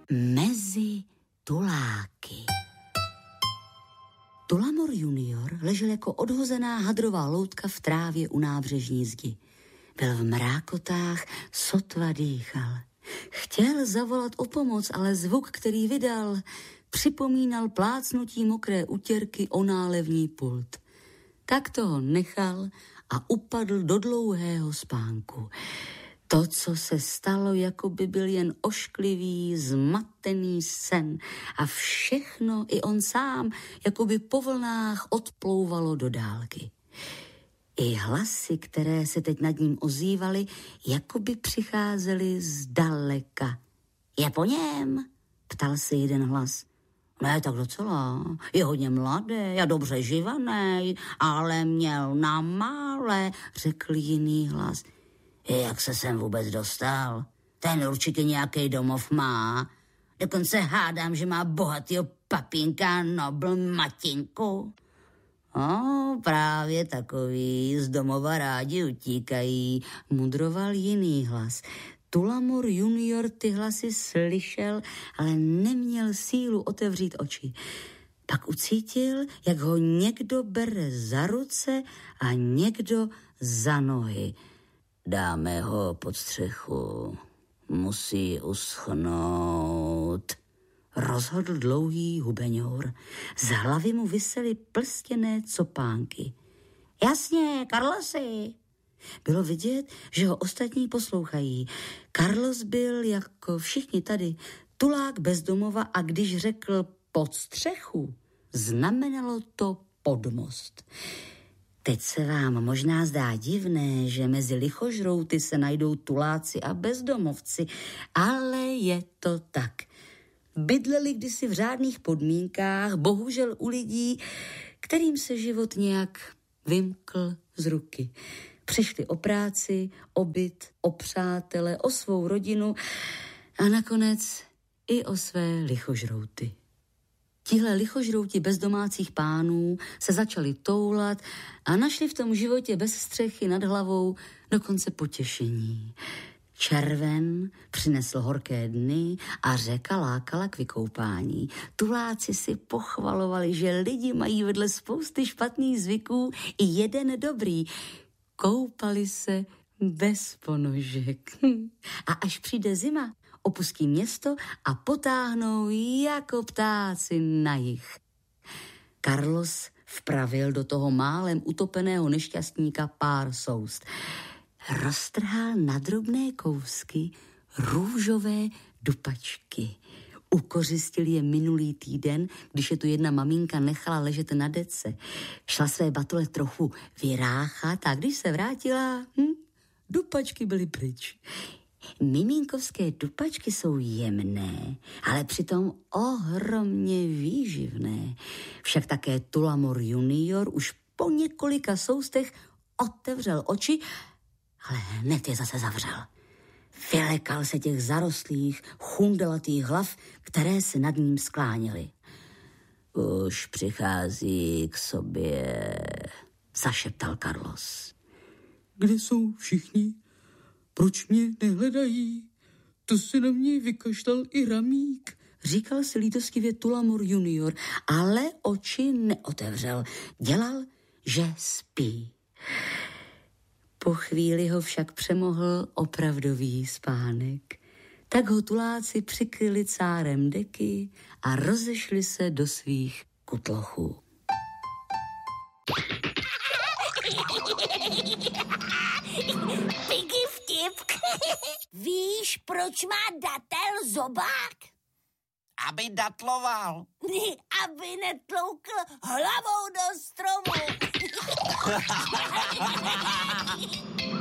Mezi tuláky. Tulamor junior ležel jako odhozená hadrová loutka v trávě u nábřežní zdi. Byl v mrákotách, sotva dýchal. Chtěl zavolat o pomoc, ale zvuk, který vydal, připomínal plácnutí mokré utěrky o nálevní pult. Tak toho nechal a upadl do dlouhého spánku. To, co se stalo, jako by byl jen ošklivý, zmatený sen a všechno, i on sám, jako by po vlnách odplouvalo do dálky. I hlasy, které se teď nad ním ozývaly, jako by přicházely zdaleka. Je po něm? Ptal se jeden hlas. Ne, tak docela. Je hodně mladý a dobře živaný, ale měl na mále, řekl jiný hlas. Jak se sem vůbec dostal? Ten určitě nějaký domov má. Dokonce hádám, že má bohatýho papínka Nobl matinku. Právě takový z domova rádi utíkají, mudroval jiný hlas. Tulamor junior ty hlasy slyšel, ale neměl sílu otevřít oči. Pak ucítil, jak ho někdo bere za ruce a někdo za nohy. Dáme ho pod střechu, musí uschnout, rozhodl dlouhý hubeňour. Z hlavy mu visely plstěné copánky. Jasně, Carlosi. Bylo vidět, že ho ostatní poslouchají. Carlos byl, jako všichni tady, tulák bez domova a když řekl pod střechu, znamenalo to pod most. Teď se vám možná zdá divné, že mezi lichožrouty se najdou tuláci a bezdomovci, ale je to tak. Bydleli kdysi v řádných podmínkách, bohužel u lidí, kterým se život nějak vymkl z ruky. Přišli o práci, o byt, o přátele, o svou rodinu a nakonec i o své lichožrouty. Tihle lichožrouti bez domácích pánů se začali toulat a našli v tom životě bez střechy nad hlavou dokonce potěšení. Červen přinesl horké dny a řeka lákala k vykoupání. Tuláci si pochvalovali, že lidi mají vedle spousty špatných zvyků i jeden dobrý. Koupali se bez ponožek. A až přijde zima, opustí město a potáhnou jako ptáci na jih. Carlos vpravil do toho málem utopeného nešťastníka pár soust. Roztrhal na drobné kousky růžové dupačky. Ukořistil je minulý týden, když je tu jedna maminka nechala ležet na dece. Šla své batole trochu vyráchat a když se vrátila, dupačky byly pryč. Miminkovské dupačky jsou jemné, ale přitom ohromně výživné. Však také Tulamor junior už po několika soustech otevřel oči, ale hned je zase zavřel. Vylekal se těch zarostlých, chundelatých hlav, které se nad ním skláněly. Už přichází k sobě, zašeptal Carlos. Kde jsou všichni? Proč mě nehledají? To se na mě vykašlal i Ramík, říkal si lítostivě Tulamor junior, ale oči neotevřel. Dělal, že spí. Po chvíli ho však přemohl opravdový spánek. Tak ho tuláci přikryli cárem deky a rozešli se do svých kutlochů. Piggy vtip. Víš, proč má datel zobák? Aby datloval. Aby netloukl hlavou do stromu.